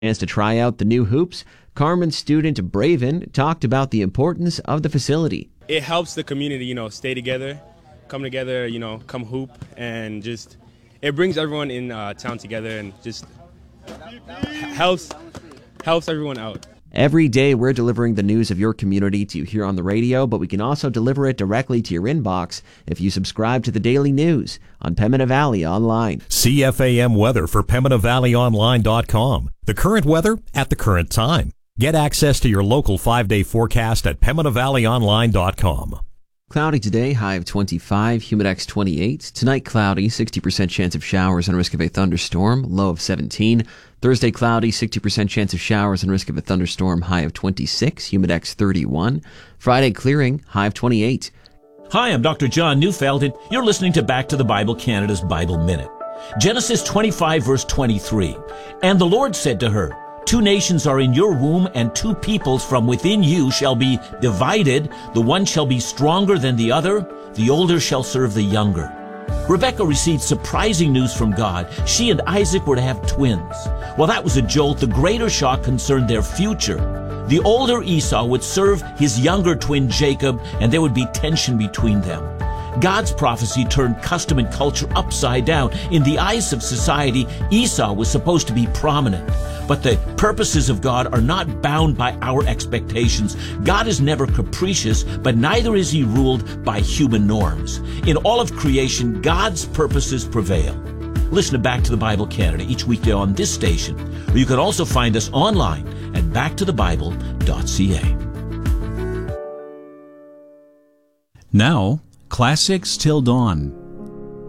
Chance to try out the new hoops, Carmen student Braven talked about the importance of the facility. It helps the community, stay together, come together, come hoop, and just it brings everyone in town together and just helps everyone out. Every day we're delivering the news of your community to you here on the radio, but we can also deliver it directly to your inbox if you subscribe to the daily news on Pembina Valley Online. CFAM weather for PembinaValleyOnline.com. The current weather at the current time. Get access to your local 5-day forecast at PembinaValleyOnline.com. Cloudy today, high of 25, humidex 28. Tonight, cloudy, 60% chance of showers and risk of a thunderstorm, low of 17. Thursday, cloudy, 60% chance of showers and risk of a thunderstorm, high of 26, humidex 31. Friday, clearing, high of 28. Hi, I'm Dr. John Neufeld, and you're listening to Back to the Bible Canada's Bible Minute. Genesis 25, verse 23. And the Lord said to her, 2 nations are in your womb, and 2 peoples from within you shall be divided. The one shall be stronger than the other. The older shall serve the younger. Rebekah received surprising news from God. She and Isaac were to have twins. Well, that was a jolt. The greater shock concerned their future. The older Esau would serve his younger twin Jacob, and there would be tension between them. God's prophecy turned custom and culture upside down. In the eyes of society, Esau was supposed to be prominent. But the purposes of God are not bound by our expectations. God is never capricious, but neither is he ruled by human norms. In all of creation, God's purposes prevail. Listen to Back to the Bible Canada each weekday on this station, or you can also find us online at backtothebible.ca. Now, Classics Till Dawn,